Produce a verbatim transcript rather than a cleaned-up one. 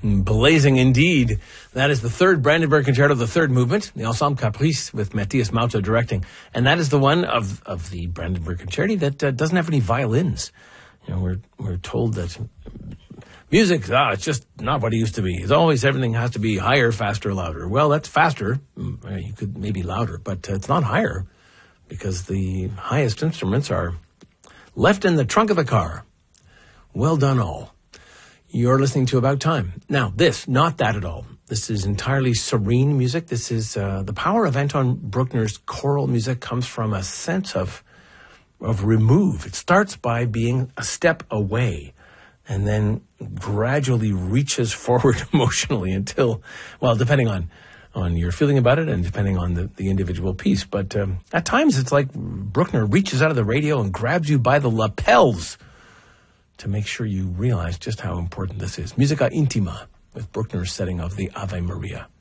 Blazing indeed. That is the third Brandenburg Concerto, the third movement, the Ensemble Caprice with Matthias Mauter directing. And that is the one of, of the Brandenburg Concerti that uh, doesn't have any violins. You know, we're, we're told that music, ah, it's just not what it used to be. It's always, everything has to be higher, faster, louder. Well, that's faster. You could maybe louder, but uh, it's not higher because the highest instruments are left in the trunk of the car. Well done all. You're listening to About Time. Now, this, not that at all. This is entirely serene music. This is, uh, the power of Anton Bruckner's choral music comes from a sense of, of remove. It starts by being a step away and then gradually reaches forward emotionally until, well, depending on, on your feeling about it and depending on the, the individual piece. But um, at times it's like Bruckner reaches out of the radio and grabs you by the lapels to make sure you realize just how important this is. Musica Intima with Bruckner's setting of the Ave Maria.